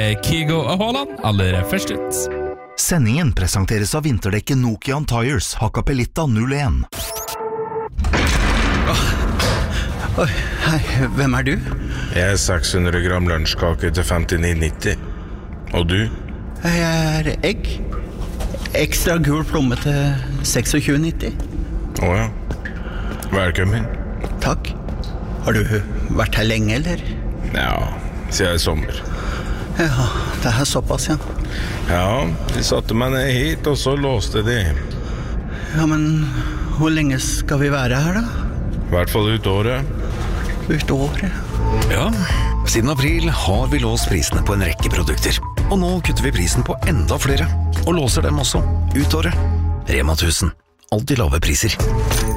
Kygo og Haaland aller først ut. Sendingen presenteres av vinterdekket Nokian Tires Hakkapeliitta 01. Oi, hei, hvem du? Jeg 600 gram lunsjkake til 59,90. Og du? Jeg egg. Ekstra gul plomme til 26,90. Åja, velkommen. Takk. Har du vært her lenge, eller? Ja, siden I sommer. Ja, det såpass, ja. Ja, de satte meg ned hit, og så låste de. Ja, men hvor lenge skal vi være her, da? I hvert fall ut året. Ut året? Ja, siden april har vi låst prisene på en rekke produkter. Og nå kutter vi prisen på enda flere, og låser dem også ut året. Rema 1000. Alltid lave priser.